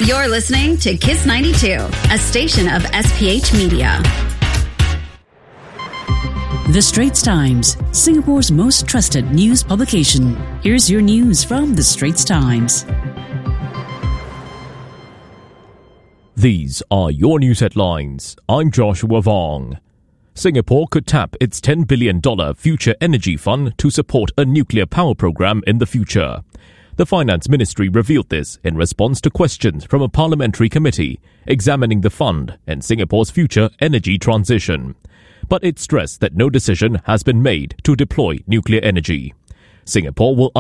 You're listening to Kiss 92, a station of SPH Media. The Straits Times, Singapore's most trusted news publication. Here's your news from The Straits Times. These are your news headlines. I'm Joshua Vong. Singapore could tap its $10 billion Future Energy Fund to support a nuclear power program in the future. The Finance Ministry revealed this in response to questions from a parliamentary committee examining the fund and Singapore's future energy transition. But it stressed that no decision has been made to deploy nuclear energy. Singapore will